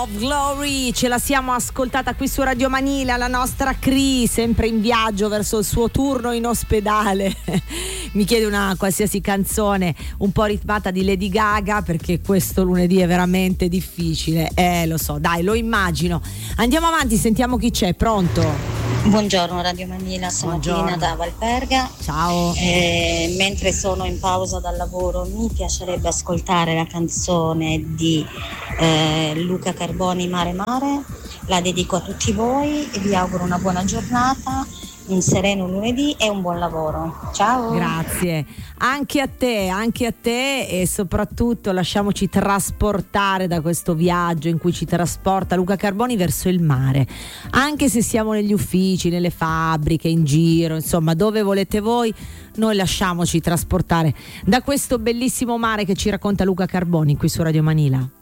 of Glory, ce la siamo ascoltata qui su Radio Manila, la nostra Cree, sempre in viaggio verso il suo turno in ospedale. Mi chiede una qualsiasi canzone un po' ritmata di Lady Gaga, perché questo lunedì è veramente difficile. Lo so, dai, lo immagino. Andiamo avanti, sentiamo chi c'è, pronto? Buongiorno Radio Manila, sono Tina da Valperga. Ciao. Mentre sono in pausa dal lavoro mi piacerebbe ascoltare la canzone di Luca Carboni, Mare Mare. La dedico a tutti voi e vi auguro una buona giornata, un sereno lunedì e un buon lavoro. Ciao. Grazie. Anche a te e soprattutto lasciamoci trasportare da questo viaggio in cui ci trasporta Luca Carboni verso il mare. Anche se siamo negli uffici, nelle fabbriche, in giro, insomma, dove volete voi, noi lasciamoci trasportare da questo bellissimo mare che ci racconta Luca Carboni qui su Radio Manila.